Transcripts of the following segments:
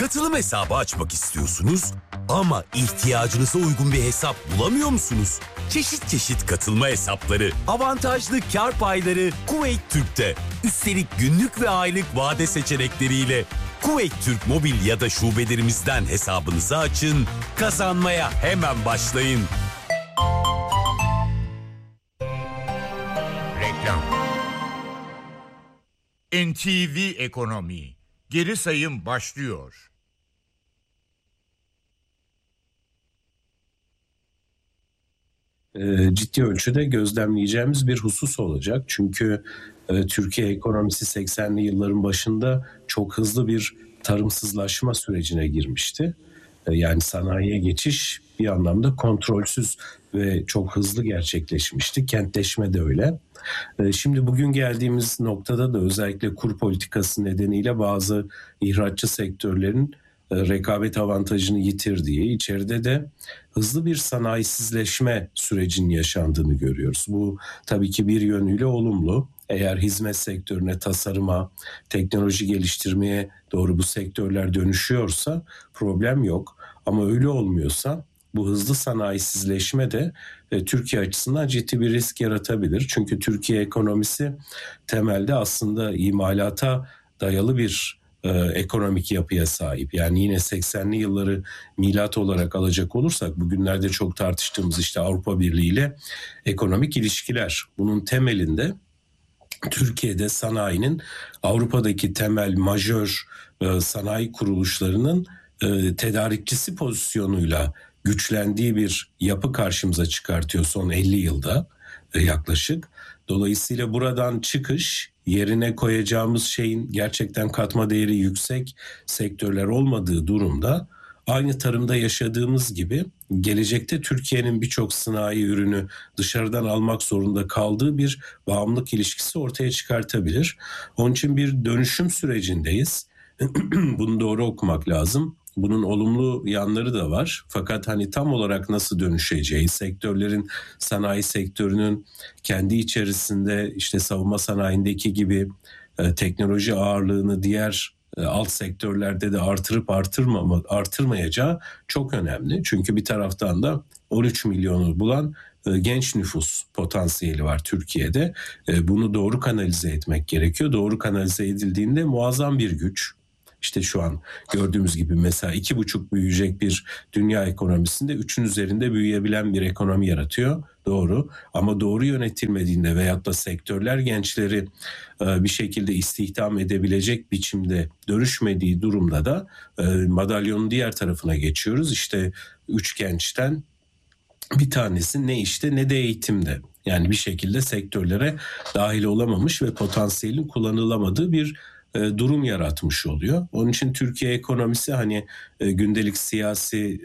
Katılım hesabı açmak istiyorsunuz ama ihtiyacınıza uygun bir hesap bulamıyor musunuz? Çeşit çeşit katılma hesapları, avantajlı kar payları Kuveyt Türk'te. Üstelik günlük ve aylık vade seçenekleriyle Kuveyt Türk mobil ya da şubelerimizden hesabınızı açın, kazanmaya hemen başlayın. Reklam. NTV Ekonomi. Geri sayım başlıyor. Ciddi ölçüde gözlemleyeceğimiz bir husus olacak. Çünkü Türkiye ekonomisi 80'li yılların başında çok hızlı bir tarımsızlaşma sürecine girmişti. Yani sanayiye geçiş bir anlamda kontrolsüz ve çok hızlı gerçekleşmişti. Kentleşme de öyle. Şimdi bugün geldiğimiz noktada da özellikle kur politikası nedeniyle bazı ihraççı sektörlerin rekabet avantajını yitirdiği, içeride de hızlı bir sanayisizleşme sürecinin yaşandığını görüyoruz. Bu tabii ki bir yönüyle olumlu. Eğer hizmet sektörüne, tasarıma, teknoloji geliştirmeye doğru bu sektörler dönüşüyorsa problem yok. Ama öyle olmuyorsa bu hızlı sanayisizleşme de Türkiye açısından ciddi bir risk yaratabilir. Çünkü Türkiye ekonomisi temelde aslında imalata dayalı bir ekonomik yapıya sahip. Yani yine 80'li yılları milat olarak alacak olursak bugünlerde çok tartıştığımız işte Avrupa Birliği ile ekonomik ilişkiler. Bunun temelinde Türkiye'de sanayinin Avrupa'daki temel majör sanayi kuruluşlarının tedarikçisi pozisyonuyla güçlendiği bir yapı karşımıza çıkartıyor son 50 yılda yaklaşık. Dolayısıyla buradan çıkış, yerine koyacağımız şeyin gerçekten katma değeri yüksek sektörler olmadığı durumda aynı tarımda yaşadığımız gibi gelecekte Türkiye'nin birçok sanayi ürünü dışarıdan almak zorunda kaldığı bir bağımlılık ilişkisi ortaya çıkartabilir. Onun için bir dönüşüm sürecindeyiz. Bunu doğru okumak lazım. Bunun olumlu yanları da var. Fakat hani tam olarak nasıl dönüşeceği, sektörlerin, sanayi sektörünün kendi içerisinde işte savunma sanayindeki gibi teknoloji ağırlığını diğer alt sektörlerde de artırmayacağı çok önemli. Çünkü bir taraftan da 13 milyonu bulan genç nüfus potansiyeli var Türkiye'de. Bunu doğru kanalize etmek gerekiyor. Doğru kanalize edildiğinde muazzam bir güç. İşte şu an gördüğümüz gibi mesela 2,5 büyüyecek bir dünya ekonomisinde 3'ün üzerinde büyüyebilen bir ekonomi yaratıyor. Doğru, ama doğru yönetilmediğinde veyahut da sektörler gençleri bir şekilde istihdam edebilecek biçimde dönüşmediği durumda da madalyonun diğer tarafına geçiyoruz. İşte 3 gençten bir tanesi ne işte ne de eğitimde. Yani bir şekilde sektörlere dahil olamamış ve potansiyelin kullanılamadığı bir durum yaratmış oluyor. Onun için Türkiye ekonomisi hani gündelik siyasi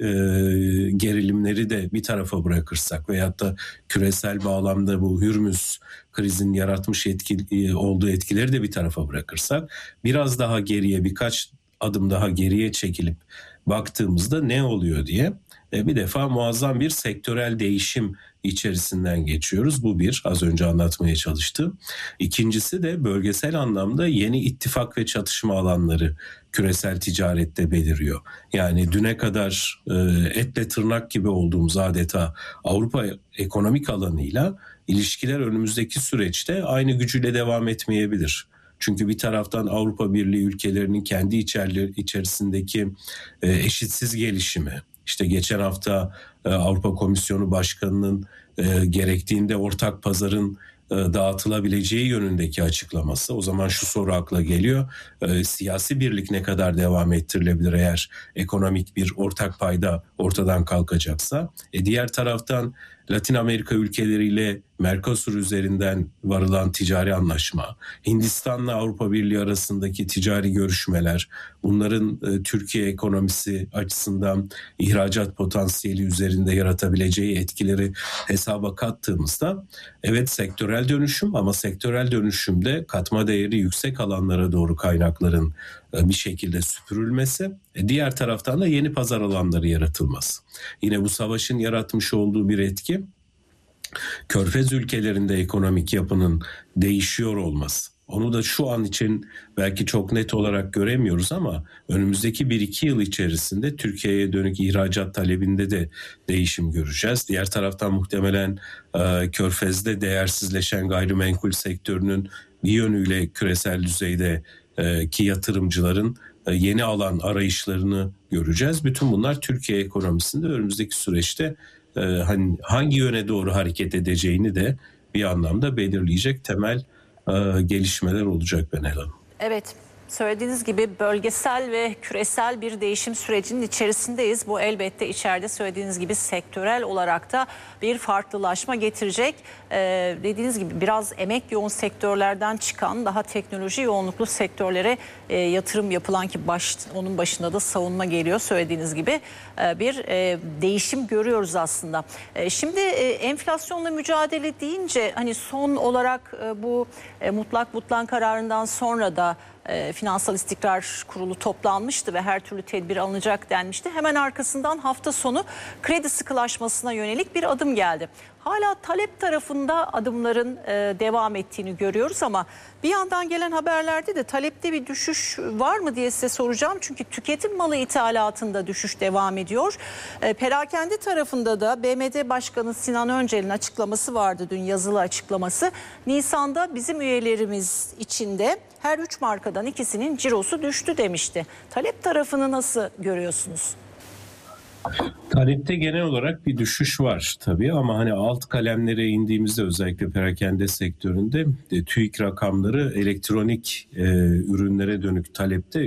gerilimleri de bir tarafa bırakırsak veyahut da küresel bağlamda bu Hürmüz krizin yaratmış olduğu etkileri de bir tarafa bırakırsak biraz daha geriye, birkaç adım daha geriye çekilip baktığımızda ne oluyor diye bir defa muazzam bir sektörel değişim içerisinden geçiyoruz. Bu bir, az önce anlatmaya çalıştım. İkincisi de bölgesel anlamda yeni ittifak ve çatışma alanları küresel ticarette beliriyor. Yani düne kadar etle tırnak gibi olduğumuz adeta Avrupa ekonomik alanıyla ilişkiler önümüzdeki süreçte aynı gücüyle devam etmeyebilir. Çünkü bir taraftan Avrupa Birliği ülkelerinin kendi içerisindeki eşitsiz gelişimi, işte geçen hafta Avrupa Komisyonu Başkanı'nın gerektiğinde ortak pazarın dağıtılabileceği yönündeki açıklaması. O zaman şu soru akla geliyor. Siyasi birlik ne kadar devam ettirilebilir eğer ekonomik bir ortak payda ortadan kalkacaksa? Diğer taraftan Latin Amerika ülkeleriyle Mercosur üzerinden varılan ticari anlaşma, Hindistan'la Avrupa Birliği arasındaki ticari görüşmeler, bunların Türkiye ekonomisi açısından ihracat potansiyeli üzerinde yaratabileceği etkileri hesaba kattığımızda evet sektörel dönüşüm, ama sektörel dönüşümde katma değeri yüksek alanlara doğru kaynakların bir şekilde süpürülmesi, diğer taraftan da yeni pazar alanları yaratılması. Yine bu savaşın yaratmış olduğu bir etki, Körfez ülkelerinde ekonomik yapının değişiyor olması. Onu da şu an için belki çok net olarak göremiyoruz ama önümüzdeki 1-2 yıl içerisinde Türkiye'ye dönük ihracat talebinde de değişim göreceğiz. Diğer taraftan muhtemelen Körfez'de değersizleşen gayrimenkul sektörünün bir yönüyle küresel düzeyde ki yatırımcıların yeni alan arayışlarını göreceğiz. Bütün bunlar Türkiye ekonomisinde önümüzdeki süreçte hangi yöne doğru hareket edeceğini de bir anlamda belirleyecek temel gelişmeler olacak Benel Hanım. Evet, söylediğiniz gibi bölgesel ve küresel bir değişim sürecinin içerisindeyiz. Bu elbette içeride söylediğiniz gibi sektörel olarak da bir farklılaşma getirecek. Dediğiniz gibi biraz emek yoğun sektörlerden çıkan daha teknoloji yoğunluklu sektörlere yatırım yapılan ki onun başında da savunma geliyor söylediğiniz gibi bir değişim görüyoruz aslında. Şimdi enflasyonla mücadele deyince hani son olarak bu mutlak kararından sonra da Finansal İstikrar Kurulu toplanmıştı ve her türlü tedbir alınacak denmişti. Hemen arkasından hafta sonu kredi sıkılaşmasına yönelik bir adım geldi. Hala talep tarafında adımların devam ettiğini görüyoruz ama bir yandan gelen haberlerde de talepte bir düşüş var mı diye size soracağım. Çünkü tüketim malı ithalatında düşüş devam ediyor. Perakende tarafında da BMD Başkanı Sinan Öncel'in açıklaması vardı dün, yazılı açıklaması. Nisan'da bizim üyelerimiz içinde her 3 markadan ikisinin cirosu düştü demişti. Talep tarafını nasıl görüyorsunuz? Talepte genel olarak bir düşüş var tabii ama hani alt kalemlere indiğimizde özellikle perakende sektöründe TÜİK rakamları elektronik ürünlere dönük talepte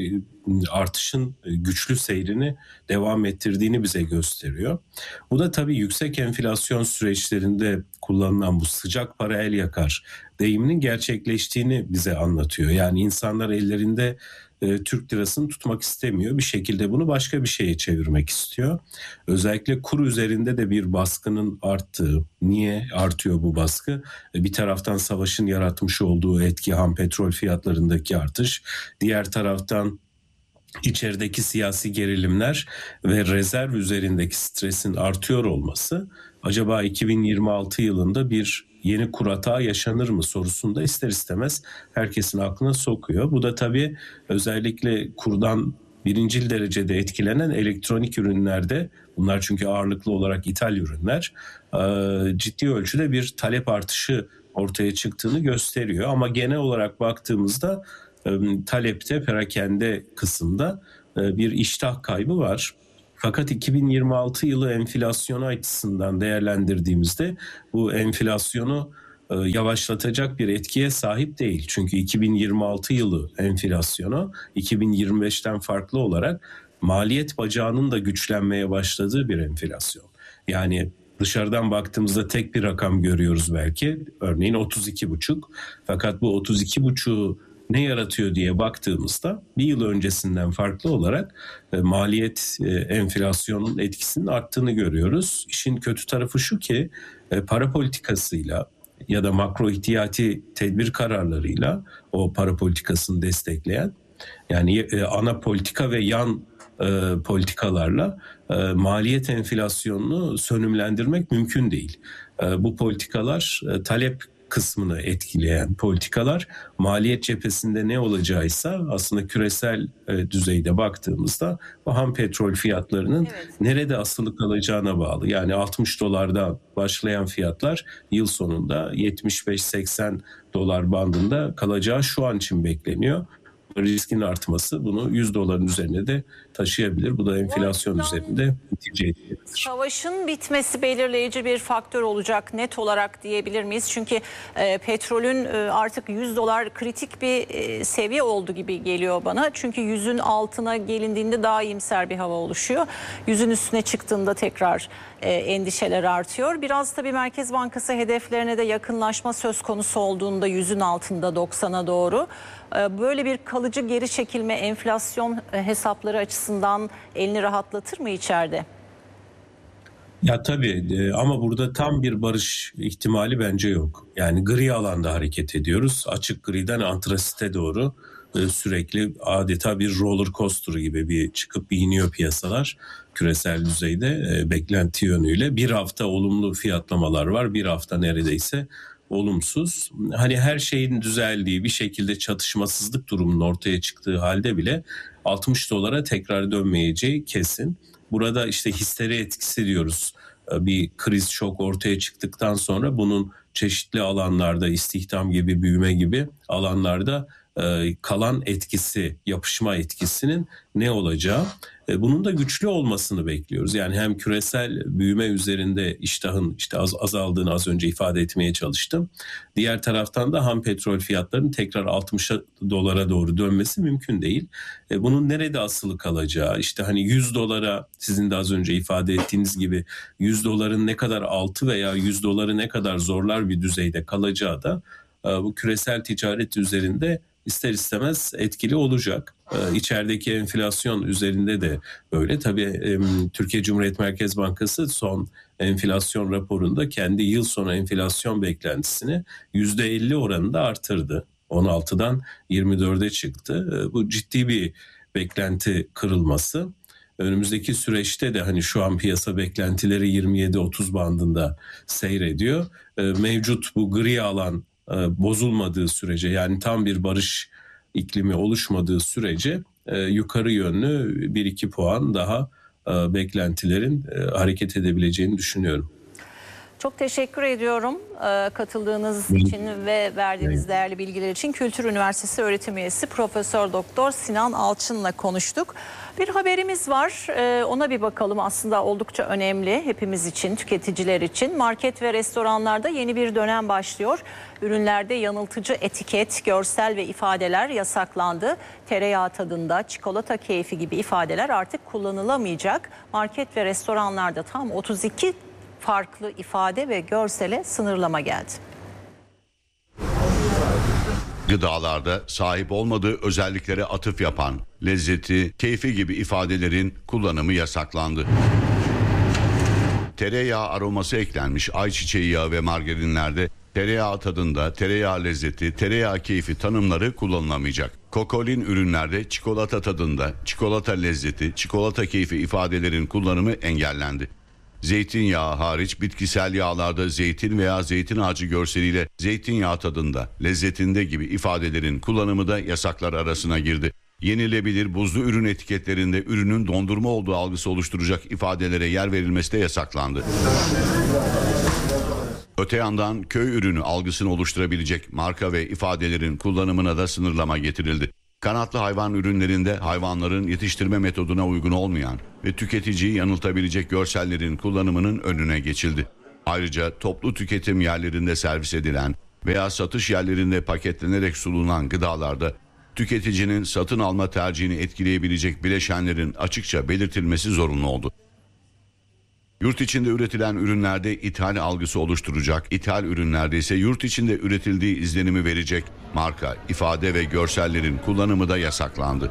artışın güçlü seyrini devam ettirdiğini bize gösteriyor. Bu da tabii yüksek enflasyon süreçlerinde kullanılan bu sıcak para el yakar deyiminin gerçekleştiğini bize anlatıyor. Yani insanlar ellerinde Türk lirasını tutmak istemiyor. Bir şekilde bunu başka bir şeye çevirmek istiyor. Özellikle kur üzerinde de bir baskının arttığı. Niye artıyor bu baskı? Bir taraftan savaşın yaratmış olduğu etki, ham petrol fiyatlarındaki artış. Diğer taraftan içerideki siyasi gerilimler ve rezerv üzerindeki stresin artıyor olması acaba 2026 yılında bir yeni kur hata yaşanır mı sorusunda ister istemez herkesin aklına sokuyor. Bu da tabii özellikle kurdan birincil derecede etkilenen elektronik ürünlerde, bunlar çünkü ağırlıklı olarak ithal ürünler, ciddi ölçüde bir talep artışı ortaya çıktığını gösteriyor. Ama genel olarak baktığımızda talepte, perakende kısımda bir iştah kaybı var. Fakat 2026 yılı enflasyonu açısından değerlendirdiğimizde bu enflasyonu yavaşlatacak bir etkiye sahip değil. Çünkü 2026 yılı enflasyonu 2025'ten farklı olarak maliyet bacağının da güçlenmeye başladığı bir enflasyon. Yani dışarıdan baktığımızda tek bir rakam görüyoruz belki. Örneğin 32,5. Fakat bu 32,5'u ne yaratıyor diye baktığımızda bir yıl öncesinden farklı olarak maliyet enflasyonun etkisinin arttığını görüyoruz. İşin kötü tarafı şu ki para politikasıyla ya da makro ihtiyati tedbir kararlarıyla o para politikasını destekleyen, yani ana politika ve yan politikalarla maliyet enflasyonunu sönümlendirmek mümkün değil. Bu politikalar talep kısmını etkileyen politikalar. Maliyet cephesinde ne olacağıysa aslında küresel düzeyde baktığımızda bu ham petrol fiyatlarının nerede asılı kalacağına bağlı. Yani $60 başlayan fiyatlar yıl sonunda 75-80 dolar bandında kalacağı şu an için bekleniyor. Riskin artması bunu $100 üzerine de taşıyabilir. Bu da enflasyon üzerinde netice edilir. Savaşın bitmesi belirleyici bir faktör olacak net olarak diyebilir miyiz? Çünkü petrolün artık $100 kritik bir seviye oldu gibi geliyor bana. Çünkü 100'ün altına gelindiğinde daha iyimser bir hava oluşuyor. 100'ün üstüne çıktığında tekrar endişeler artıyor. Biraz tabii Merkez Bankası hedeflerine de yakınlaşma söz konusu olduğunda 100'ün altında 90'a doğru. Böyle bir kalıcı geri çekilme enflasyon hesapları açısından elini rahatlatır mı içeride? Ya tabii ama burada tam bir barış ihtimali bence yok. Yani gri alanda hareket ediyoruz. Açık griden antrasite doğru sürekli adeta bir roller coaster gibi bir çıkıp bir iniyor piyasalar küresel düzeyde beklenti yönüyle. Bir hafta olumlu fiyatlamalar var. Bir hafta neredeyse olumsuz. Hani her şeyin düzeldiği, bir şekilde çatışmasızlık durumunun ortaya çıktığı halde bile 60 dolara tekrar dönmeyeceği kesin. Burada işte histeri etkisi diyoruz. Bir kriz, şok ortaya çıktıktan sonra bunun çeşitli alanlarda, istihdam gibi, büyüme gibi alanlarda kalan etkisi, yapışma etkisinin ne olacağı, bunun da güçlü olmasını bekliyoruz. Yani hem küresel büyüme üzerinde iştahın işte azaldığını az önce ifade etmeye çalıştım. Diğer taraftan da ham petrol fiyatlarının tekrar 60 dolara doğru dönmesi mümkün değil. Bunun nerede asılı kalacağı, işte hani 100 dolara sizin de az önce ifade ettiğiniz gibi 100 doların ne kadar altı veya 100 doları ne kadar zorlar bir düzeyde kalacağı da bu küresel ticaret üzerinde ister istemez etkili olacak. İçerideki enflasyon üzerinde de böyle. Tabii Türkiye Cumhuriyet Merkez Bankası son enflasyon raporunda kendi yıl sonu enflasyon beklentisini %50 oranında artırdı. 16'dan 24'e çıktı. Bu ciddi bir beklenti kırılması. Önümüzdeki süreçte de hani şu an piyasa beklentileri 27-30 bandında seyrediyor. Mevcut bu gri alan bozulmadığı sürece, yani tam bir barış iklimi oluşmadığı sürece yukarı yönlü 1-2 puan daha beklentilerin hareket edebileceğini düşünüyorum. Çok teşekkür ediyorum katıldığınız için ve verdiğiniz değerli bilgiler için. Kültür Üniversitesi öğretim üyesi Profesör Doktor Sinan Alçın'la konuştuk. Bir haberimiz var, ona bir bakalım. Aslında oldukça önemli hepimiz için, tüketiciler için. Market ve restoranlarda yeni bir dönem başlıyor. Ürünlerde yanıltıcı etiket, görsel ve ifadeler yasaklandı. Tereyağı tadında, çikolata keyfi gibi ifadeler artık kullanılamayacak. Market ve restoranlarda tam 32 farklı ifade ve görsele sınırlama geldi. Gıdalarda sahip olmadığı özelliklere atıf yapan, lezzeti, keyfi gibi ifadelerin kullanımı yasaklandı. Tereyağı aroması eklenmiş ayçiçeği yağı ve margarinlerde tereyağı tadında, tereyağı lezzeti, tereyağı keyfi tanımları kullanılamayacak. Kokolin ürünlerde çikolata tadında, çikolata lezzeti, çikolata keyfi ifadelerin kullanımı engellendi. Zeytinyağı hariç bitkisel yağlarda zeytin veya zeytin ağacı görseliyle zeytinyağı tadında, lezzetinde gibi ifadelerin kullanımı da yasaklar arasına girdi. Yenilebilir buzlu ürün etiketlerinde ürünün dondurma olduğu algısı oluşturacak ifadelere yer verilmesi de yasaklandı. Öte yandan köy ürünü algısını oluşturabilecek marka ve ifadelerin kullanımına da sınırlama getirildi. Kanatlı hayvan ürünlerinde hayvanların yetiştirme metoduna uygun olmayan ve tüketiciyi yanıltabilecek görsellerin kullanımının önüne geçildi. Ayrıca toplu tüketim yerlerinde servis edilen veya satış yerlerinde paketlenerek sunulan gıdalarda tüketicinin satın alma tercihini etkileyebilecek bileşenlerin açıkça belirtilmesi zorunlu oldu. Yurt içinde üretilen ürünlerde ithal algısı oluşturacak, ithal ürünlerde ise yurt içinde üretildiği izlenimi verecek marka, ifade ve görsellerin kullanımı da yasaklandı.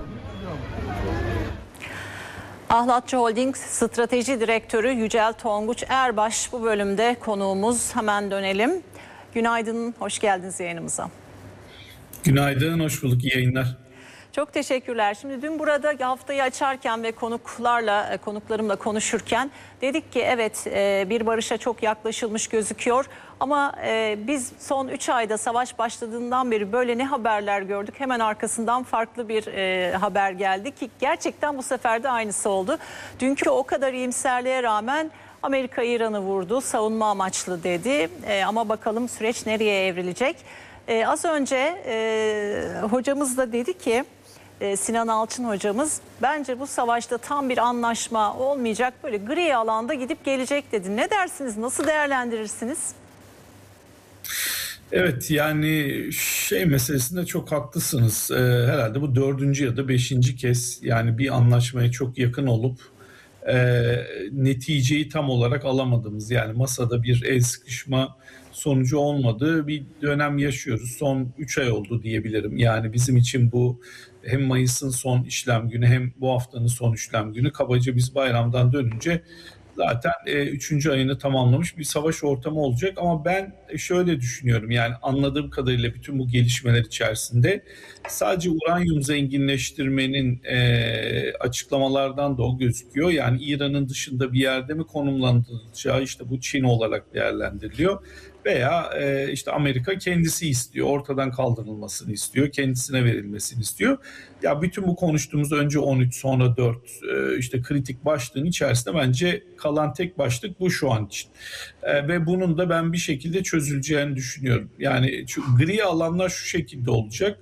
Ahlatçı Holding Strateji Direktörü Yücel Tonguç Erbaş bu bölümde konuğumuz. Hemen dönelim. Günaydın, hoş geldiniz yayınımıza. Günaydın, hoş bulduk, iyi yayınlar. Çok teşekkürler. Şimdi dün burada haftayı açarken ve konuklarımla konuşurken dedik ki evet bir barışa çok yaklaşılmış gözüküyor. Ama biz son 3 ayda savaş başladığından beri böyle ne haberler gördük. Hemen arkasından farklı bir haber geldi ki gerçekten bu sefer de aynısı oldu. Dünkü o kadar iyimserliğe rağmen Amerika İran'ı vurdu, savunma amaçlı dedi. Ama bakalım süreç nereye evrilecek? Az önce hocamız da dedi ki, Sinan Alçın hocamız, bence bu savaşta tam bir anlaşma olmayacak, böyle gri alanda gidip gelecek dedi. Ne dersiniz, nasıl değerlendirirsiniz? Evet, yani meselesinde çok haklısınız. Herhalde bu 4. ya da 5. kez yani bir anlaşmaya çok yakın olup neticeyi tam olarak alamadığımız, yani masada bir el sıkışma sonucu olmadığı bir dönem yaşıyoruz. Son 3 ay oldu diyebilirim. Yani bizim için bu hem Mayıs'ın son işlem günü hem bu haftanın son işlem günü. Kabaca biz bayramdan dönünce zaten 3. ayını tamamlamış bir savaş ortamı olacak. Ama ben şöyle düşünüyorum, yani anladığım kadarıyla bütün bu gelişmeler içerisinde sadece uranyum zenginleştirmenin açıklamalardan da o gözüküyor. Yani İran'ın dışında bir yerde mi konumlandırılacağı, işte bu Çin olarak değerlendiriliyor. veya işte Amerika kendisi istiyor, ortadan kaldırılmasını istiyor, kendisine verilmesini istiyor. Ya bütün bu konuştuğumuz önce 13 sonra 4 işte kritik başlığın içerisinde bence kalan tek başlık bu şu an için. Ve bunun da ben bir şekilde çözüleceğini düşünüyorum. Yani gri alanlar şu şekilde olacak.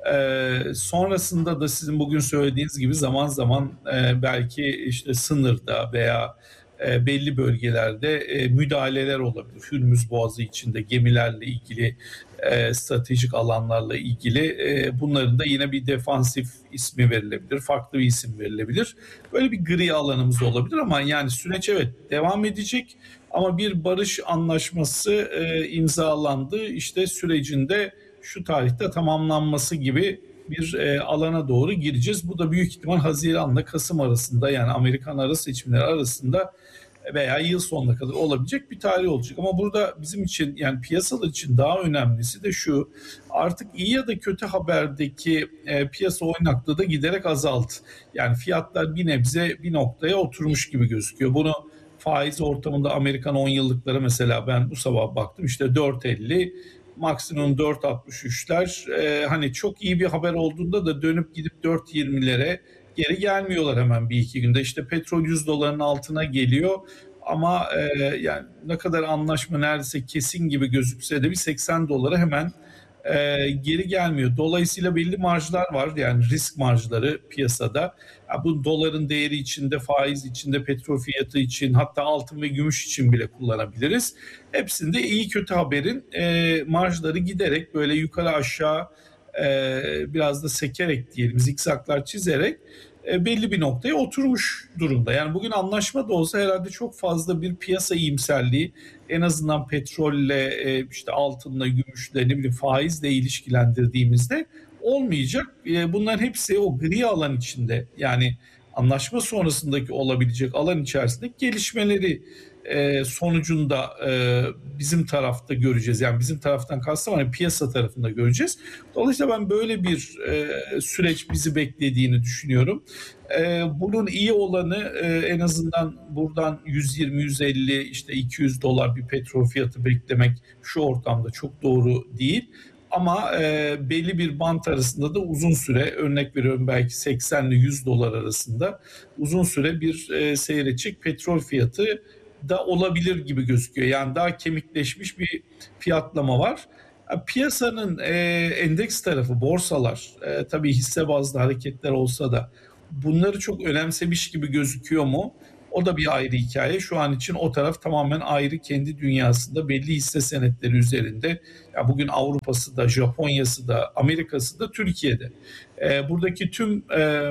Sonrasında da sizin bugün söylediğiniz gibi zaman zaman belki işte sınırda veya belli bölgelerde müdahaleler olabilir. Hürmüz Boğazı içinde gemilerle ilgili, stratejik alanlarla ilgili bunların da yine bir defansif ismi verilebilir, farklı bir isim verilebilir. Böyle bir gri alanımız olabilir ama yani süreç evet devam edecek ama bir barış anlaşması imzalandı. İşte sürecinde şu tarihte tamamlanması gibi bir alana doğru gireceğiz. Bu da büyük ihtimal Haziran'la Kasım arasında, yani Amerikan ara seçimleri arasında veya yıl sonuna kadar olabilecek bir tarih olacak. Ama burada bizim için, yani piyasalar için daha önemlisi de şu: artık iyi ya da kötü haberdeki piyasa oynaklığı da giderek azaldı. Yani fiyatlar bir nebze bir noktaya oturmuş gibi gözüküyor. Bunu faiz ortamında Amerikan 10 yıllıkları mesela ben bu sabah baktım, işte 4.50, maksimum 4.63'ler. Hani çok iyi bir haber olduğunda da dönüp gidip 4.20'lere geri gelmiyorlar hemen bir iki günde. İşte petrol $100'ın altına geliyor ama yani ne kadar anlaşma neredeyse kesin gibi gözükse de bir $80 hemen geri gelmiyor. Dolayısıyla belli marjlar var, yani risk marjları piyasada. Ya bu doların değeri içinde, faiz içinde, petrol fiyatı için, hatta altın ve gümüş için bile kullanabiliriz. Hepsinde iyi kötü haberin marjları giderek böyle yukarı aşağı biraz da sekerek diyelim, zikzaklar çizerek belli bir noktaya oturmuş durumda. Yani bugün anlaşma da olsa herhalde çok fazla bir piyasa iyimserliği, en azından petrolle, işte altınla, gümüşle, ne bileyim faizle ilişkilendirdiğimizde olmayacak. Bunların hepsi o gri alan içinde, yani anlaşma sonrasındaki olabilecek alan içerisindeki gelişmeleri sonucunda bizim tarafta göreceğiz. Yani bizim taraftan kastım hani piyasa tarafında göreceğiz. Dolayısıyla ben böyle bir süreç bizi beklediğini düşünüyorum. Bunun iyi olanı en azından buradan 120, 150, işte $200 bir petrol fiyatı beklemek şu ortamda çok doğru değil. Ama belli bir bant arasında da uzun süre, örnek veriyorum belki 80 ile $100 arasında uzun süre bir seyredecek petrol fiyatı da olabilir gibi gözüküyor. Yani daha kemikleşmiş bir fiyatlama var. Piyasanın endeks tarafı, borsalar, tabii hisse bazlı hareketler olsa da bunları çok önemsemiş gibi gözüküyor mu? O da bir ayrı hikaye. Şu an için o taraf tamamen ayrı, kendi dünyasında belli hisse senetleri üzerinde. Ya bugün Avrupa'sı da, Japonya'sı da, Amerika'sı da, Türkiye'de. Buradaki tüm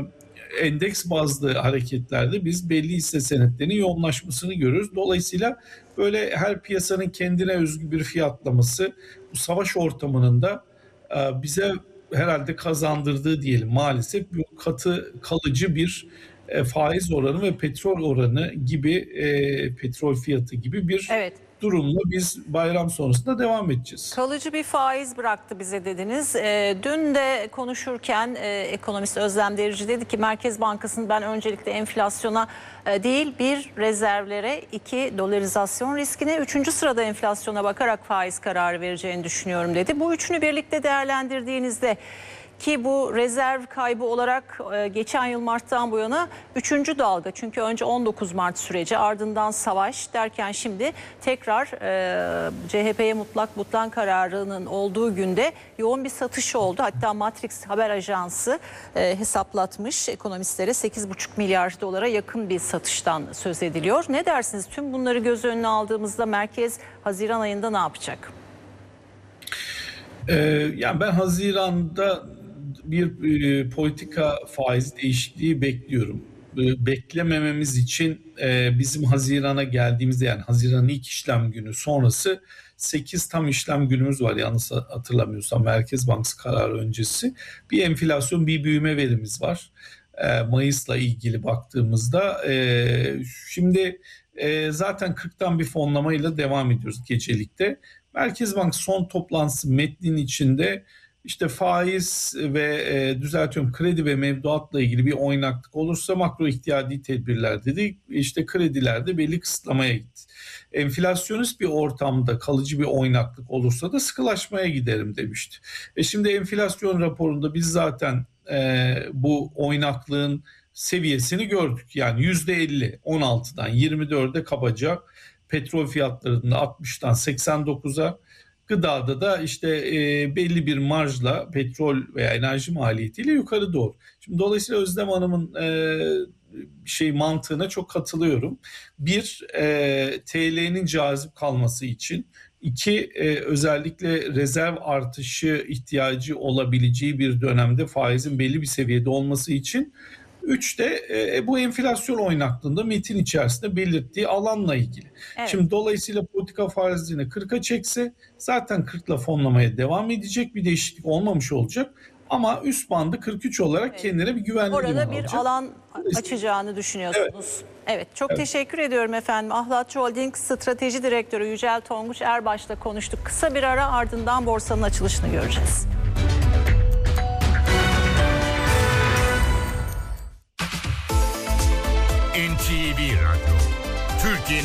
endeks bazlı hareketlerde biz belli hisse senetlerinin yoğunlaşmasını görüyoruz. Dolayısıyla böyle her piyasanın kendine özgü bir fiyatlaması bu savaş ortamının da bize herhalde kazandırdığı diyelim, maalesef bu katı kalıcı bir faiz oranı ve petrol oranı gibi, petrol fiyatı gibi bir durumla biz bayram sonrasında devam edeceğiz. Kalıcı bir faiz bıraktı bize dediniz. Dün de konuşurken ekonomist Özlem Derici dedi ki Merkez Bankası'nın ben öncelikle enflasyona değil, bir rezervlere, 2 dolarizasyon riskine, 3. sırada enflasyona bakarak faiz kararı vereceğini düşünüyorum dedi. Bu üçünü birlikte değerlendirdiğinizde, ki bu rezerv kaybı olarak geçen yıl Mart'tan bu yana 3. dalga. Çünkü önce 19 Mart süreci, ardından savaş derken şimdi tekrar CHP'ye mutlak butlan kararının olduğu günde yoğun bir satış oldu. Hatta Matrix haber ajansı hesaplatmış ekonomistlere, 8,5 milyar dolara yakın bir satıştan söz ediliyor. Ne dersiniz? Tüm bunları göz önüne aldığımızda merkez Haziran ayında ne yapacak? Yani ben Haziran'da bir politika faiz değişikliği bekliyorum. Beklemememiz için bizim Haziran'a geldiğimizde, yani Haziran'ın ilk işlem günü sonrası 8 tam işlem günümüz var, yanlış hatırlamıyorsam Merkez Bankası kararı öncesi. Bir enflasyon, bir büyüme verimiz var. Mayıs'la ilgili baktığımızda şimdi zaten 40'tan bir fonlamayla devam ediyoruz gecelikte. Merkez Bankası son toplantısı metnin içinde İşte faiz ve düzeltiyorum kredi ve mevduatla ilgili bir oynaklık olursa makro ihtiyadi tedbirler dedik. İşte kredilerde belli kısıtlamaya gitti. Enflasyonist bir ortamda kalıcı bir oynaklık olursa da sıkılaşmaya giderim demişti. Şimdi enflasyon raporunda biz zaten bu oynaklığın seviyesini gördük. Yani %50 16'dan 24'e kabaca, petrol fiyatlarında 60'tan 89'a, gıdada da işte belli bir marjla petrol veya enerji maliyetiyle yukarı doğru. Şimdi dolayısıyla Özlem Hanım'ın mantığına çok katılıyorum. Bir, TL'nin cazip kalması için. İki, özellikle rezerv artışı ihtiyacı olabileceği bir dönemde faizin belli bir seviyede olması için. Üç de bu enflasyon oynaklığında metin içerisinde belirttiği alanla ilgili. Evet. Şimdi dolayısıyla politika faizini 40'a çekse zaten 40'la fonlamaya devam edecek, bir değişiklik olmamış olacak. Ama üst bandı 43 olarak kendine bir güvenli liman alacak. Orada bir alan açacağını düşünüyorsunuz. Evet, çok teşekkür ediyorum efendim. Ahlatçı Holding Strateji Direktörü Yücel Tonguç Erbaş'la konuştuk. Kısa bir ara, ardından borsanın açılışını göreceğiz. NTV Radyo, Türkiye'nin